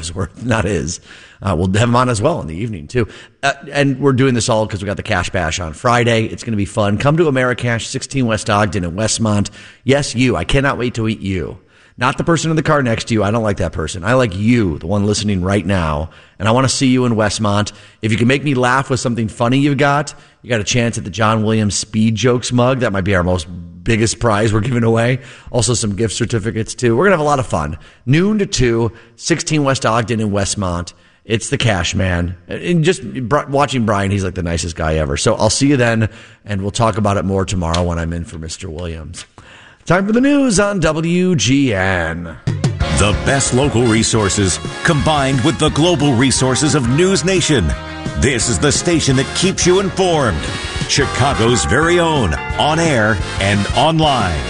Hemsworth, not his. We'll have him on as well in the evening, too. And we're doing this all because we got the Cash Bash on Friday. It's going to be fun. Come to Americash, 16 West Ogden in Westmont. Yes, you. I cannot wait to meet you. Not the person in the car next to you. I don't like that person. I like you, the one listening right now. And I want to see you in Westmont. If you can make me laugh with something funny you got a chance at the John Williams Speed Jokes mug. That might be our biggest prize we're giving away. Also some gift certificates, too. We're going to have a lot of fun. Noon to 2, 16 West Ogden in Westmont. It's the Cash Man. And just watching Brian, he's like the nicest guy ever. So I'll see you then, and we'll talk about it more tomorrow when I'm in for Mr. Williams. Time for the news on WGN. The best local resources combined with the global resources of News Nation. This is the station that keeps you informed. Chicago's very own, on air and online.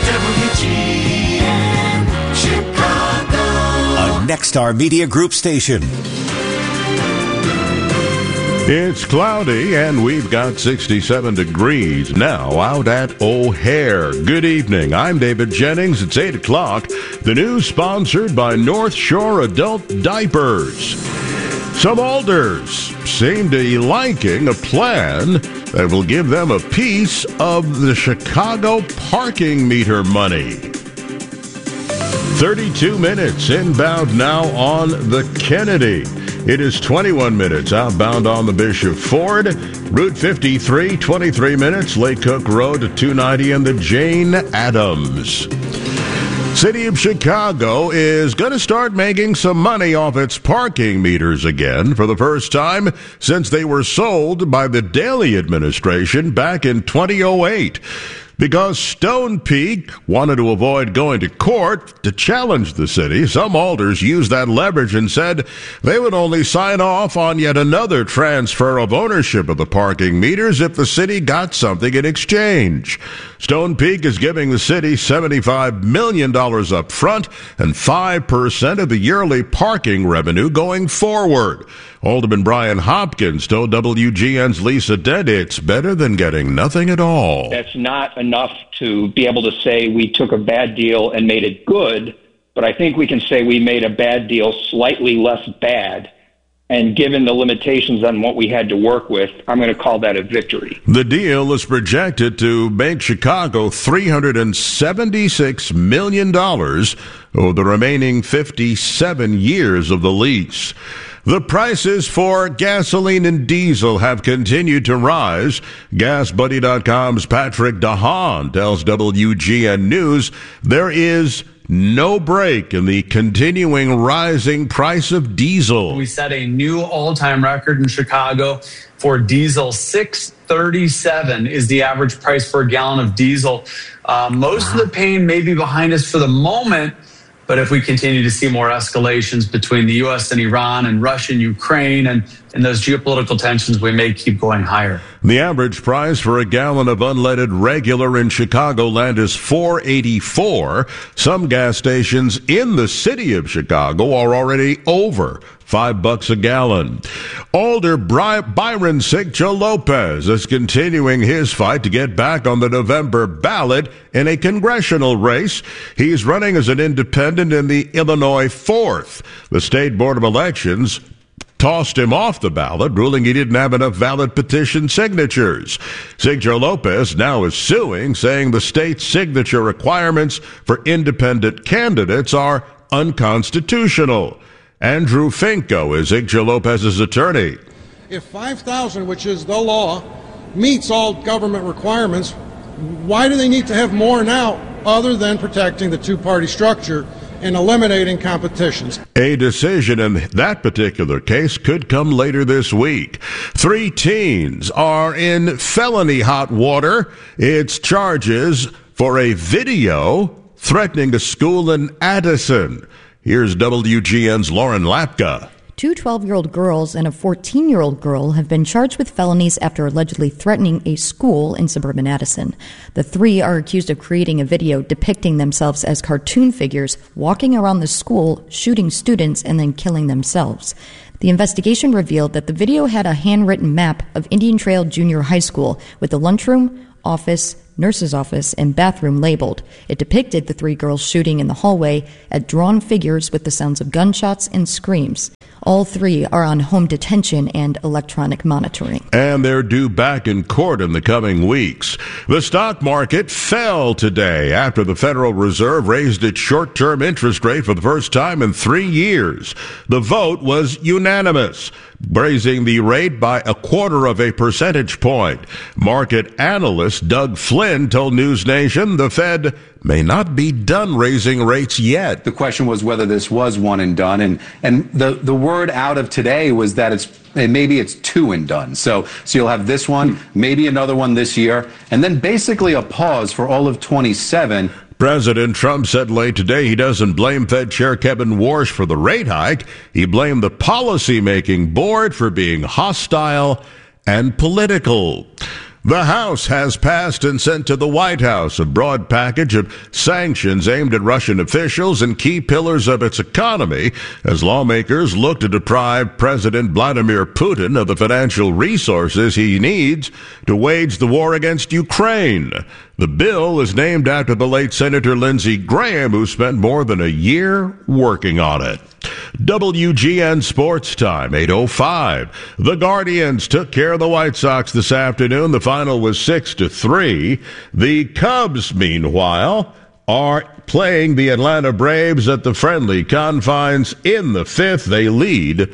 WGN Chicago. A Nexstar Media Group station. It's cloudy, and we've got 67 degrees now out at O'Hare. Good evening. I'm David Jennings. It's 8 o'clock. The news sponsored by North Shore Adult Diapers. Some alders seem to be liking a plan that will give them a piece of the Chicago parking meter money. 32 minutes inbound now on the Kennedy. It is 21 minutes outbound on the Bishop Ford. Route 53, 23 minutes. Lake Cook Road to 290 and the Jane Addams. City of Chicago is going to start making some money off its parking meters again for the first time since they were sold by the Daley administration back in 2008. Because Stone Peak wanted to avoid going to court to challenge the city, some alders used that leverage and said they would only sign off on yet another transfer of ownership of the parking meters if the city got something in exchange. Stone Peak is giving the city $75 million up front and 5% of the yearly parking revenue going forward. Alderman Brian Hopkins told WGN's Lisa Dent it's better than getting nothing at all. That's not enough to be able to say we took a bad deal and made it good, but I think we can say we made a bad deal slightly less bad. And given the limitations on what we had to work with, I'm going to call that a victory. The deal is projected to make Chicago $376 million over the remaining 57 years of the lease. The prices for gasoline and diesel have continued to rise. GasBuddy.com's Patrick DeHaan tells WGN News there is no break in the continuing rising price of diesel. We set a new all-time record in Chicago for diesel. $6.37 is the average price for a gallon of diesel. Most of the pain may be behind us for the moment, but if we continue to see more escalations between the U.S. and Iran and Russia and Ukraine and those geopolitical tensions, we may keep going higher. The average price for a gallon of unleaded regular in Chicagoland is $4.84. Some gas stations in the city of Chicago are already over $5 a gallon. Alder Byron Sigcho-Lopez is continuing his fight to get back on the November ballot in a congressional race. He's running as an independent in the Illinois 4th. The State Board of Elections tossed him off the ballot, ruling he didn't have enough valid petition signatures. Sigcho-Lopez now is suing, saying the state's signature requirements for independent candidates are unconstitutional. Andrew Finko is Sigcho-Lopez's attorney. If 5,000, which is the law, meets all government requirements, why do they need to have more now other than protecting the two-party structure and eliminating competitions? A decision in that particular case could come later this week. 3 teens are in felony hot water. It's charges for a video threatening a school in Addison. Here's WGN's Lauren Lapka. 2 12-year-old girls and a 14-year-old girl have been charged with felonies after allegedly threatening a school in suburban Addison. The 3 are accused of creating a video depicting themselves as cartoon figures, walking around the school, shooting students, and then killing themselves. The investigation revealed that the video had a handwritten map of Indian Trail Junior High School with the lunchroom, office, nurse's office, and bathroom labeled. It depicted the 3 girls shooting in the hallway at drawn figures with the sounds of gunshots and screams. All 3 are on home detention and electronic monitoring. And they're due back in court in the coming weeks. The stock market fell today after the Federal Reserve raised its short-term interest rate for the first time in 3 years. The vote was unanimous, raising the rate by 0.25 percentage point. Market analyst Doug Flynn told News Nation the Fed may not be done raising rates yet. The question was whether this was one and done, and the word out of today was that maybe it's two and done. So you'll have this one, maybe another one this year, and then basically a pause for all of 27. President Trump said late today he doesn't blame Fed Chair Kevin Warsh for the rate hike. He blamed the policymaking board for being hostile and political. The House has passed and sent to the White House a broad package of sanctions aimed at Russian officials and key pillars of its economy as lawmakers look to deprive President Vladimir Putin of the financial resources he needs to wage the war against Ukraine. The bill is named after the late Senator Lindsey Graham, who spent more than a year working on it. WGN Sports Time, 8:05. The Guardians took care of the White Sox this afternoon. The final was 6-3. The Cubs, meanwhile, are playing the Atlanta Braves at the friendly confines. In the 5th, they lead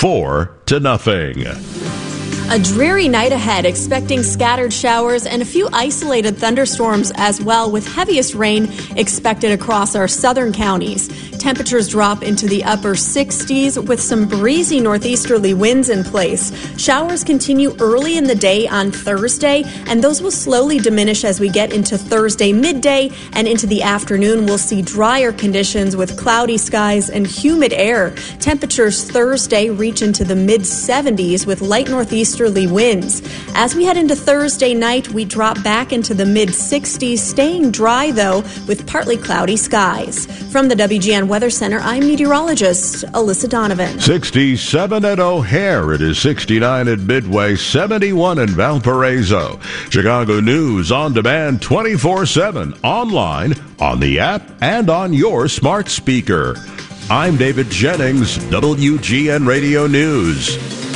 4-0. A dreary night ahead, expecting scattered showers and a few isolated thunderstorms as well, with heaviest rain expected across our southern counties. Temperatures drop into the upper 60s with some breezy northeasterly winds in place. Showers continue early in the day on Thursday, and those will slowly diminish as we get into Thursday midday and into the afternoon. We'll see drier conditions with cloudy skies and humid air. Temperatures Thursday reach into the mid-70s with light northeasterly winds. As we head into Thursday night, we drop back into the mid-60s, staying dry, though, with partly cloudy skies. From the WGN Weather Center, I'm meteorologist Alyssa Donovan. 67 at O'Hare. It is 69 at Midway, 71 in Valparaiso. Chicago News on demand 24/7, online, on the app, and on your smart speaker. I'm David Jennings, WGN Radio News.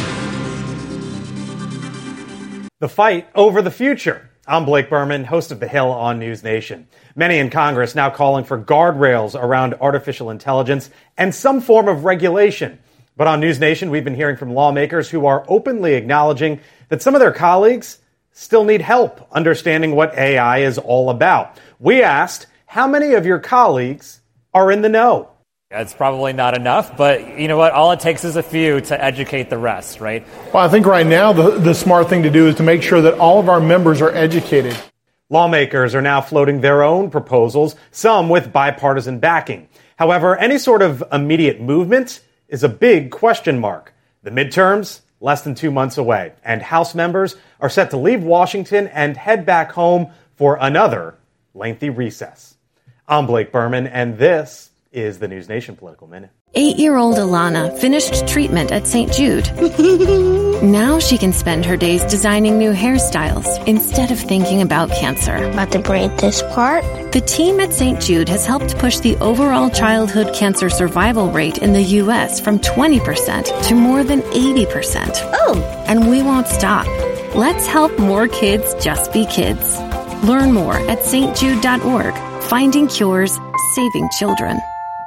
The fight over the future. I'm Blake Berman, host of The Hill on News Nation. Many in Congress now calling for guardrails around artificial intelligence and some form of regulation. But on News Nation, we've been hearing from lawmakers who are openly acknowledging that some of their colleagues still need help understanding what AI is all about. We asked, how many of your colleagues are in the know? It's probably not enough, but you know what? All it takes is a few to educate the rest, right? Well, I think right now the smart thing to do is to make sure that all of our members are educated. Lawmakers are now floating their own proposals, some with bipartisan backing. However, any sort of immediate movement is a big question mark. The midterms, less than 2 months away, and House members are set to leave Washington and head back home for another lengthy recess. I'm Blake Berman, and this is the News Nation Political Minute. 8-year-old Alana finished treatment at St. Jude. Now she can spend her days designing new hairstyles instead of thinking about cancer. About to braid this part? The team at St. Jude has helped push the overall childhood cancer survival rate in the U.S. from 20% to more than 80%. Oh! And we won't stop. Let's help more kids just be kids. Learn more at stjude.org. Finding cures, saving children.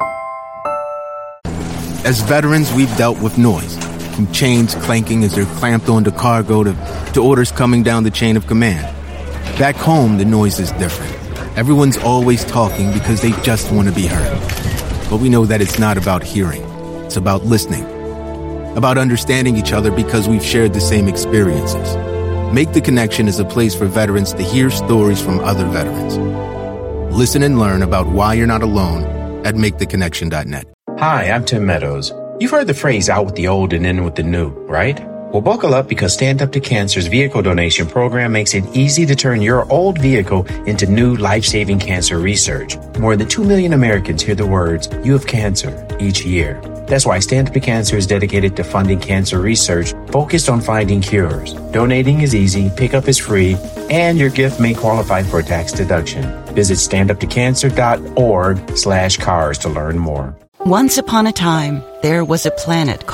As veterans, we've dealt with noise, from chains clanking as they're clamped onto cargo to orders coming down the chain of command. Back home, the noise is different. Everyone's always talking because they just want to be heard. But we know that it's not about hearing. It's about listening. About understanding each other because we've shared the same experiences. Make the Connection is a place for veterans to hear stories from other veterans. Listen and learn about why you're not alone at maketheconnection.net. Hi, I'm Tim Meadows. You've heard the phrase out with the old and in with the new, right? Well, buckle up because Stand Up to Cancer's vehicle donation program makes it easy to turn your old vehicle into new life-saving cancer research. More than 2 million Americans hear the words, "You have cancer," each year. That's why Stand Up to Cancer is dedicated to funding cancer research focused on finding cures. Donating is easy, pickup is free, and your gift may qualify for a tax deduction. Visit standuptocancer.org/cars to learn more. Once upon a time, there was a planet called